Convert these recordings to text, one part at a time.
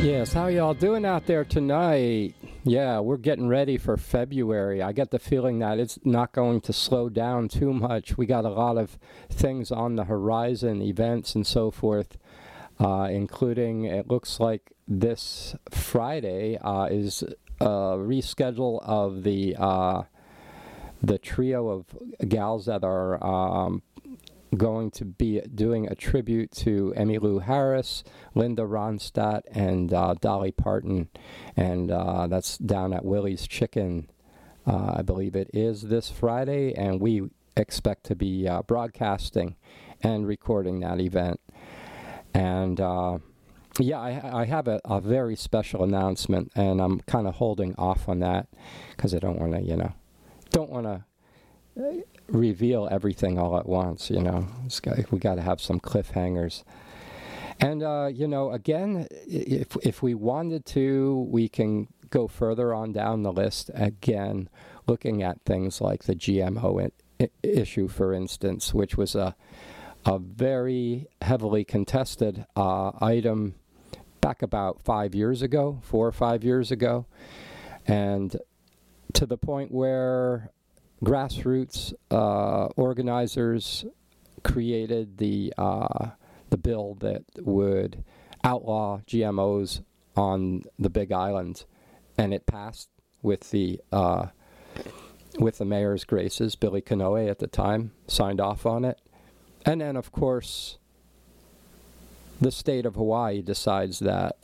Yes, how y'all doing out there tonight? Yeah, we're getting ready for February. I get the feeling that it's not going to slow down too much. We got a lot of things on the horizon, events and so forth, including it looks like this Friday is a reschedule of the trio of gals that are going to be doing a tribute to Emmylou Harris, Linda Ronstadt, and Dolly Parton, and that's down at Willie's Chicken. I believe it is this Friday, and we expect to be broadcasting and recording that event. And yeah, I have a very special announcement, and I'm kind of holding off on that because I don't want to, reveal everything all at once, we got to have some cliffhangers. And, again, if we wanted to, we can go further on down the list, again, looking at things like the GMO issue, for instance, which was a very heavily contested item back about 4 or 5 years ago, and to the point where grassroots organizers created the bill that would outlaw GMOs on the Big Island, and it passed with the mayor's graces. Billy Kanoe at the time signed off on it, and then of course the state of Hawaii decides that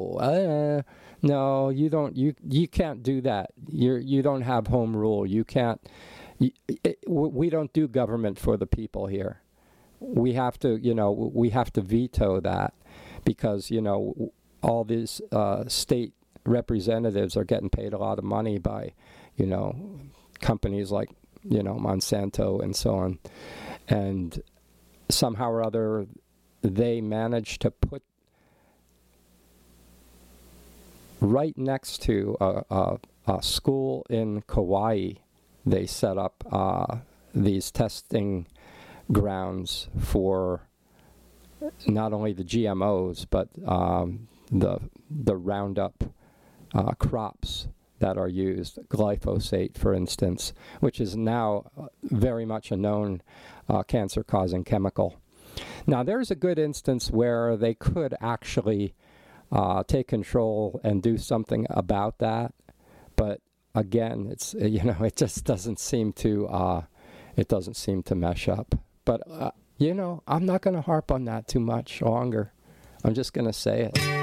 no, you don't. You can't do that. You don't have home rule. You can't. We don't do government for the people here. We have to, we have to veto that because all these state representatives are getting paid a lot of money by, companies like Monsanto and so on, and somehow or other they managed to put right next to a school in Kauai. They set up these testing grounds for not only the GMOs, but the Roundup crops that are used, glyphosate, for instance, which is now very much a known cancer-causing chemical. Now, there's a good instance where they could actually take control and do something about that, but again, it's it just doesn't seem to mesh up. But I'm not going to harp on that too much longer. I'm just going to say it.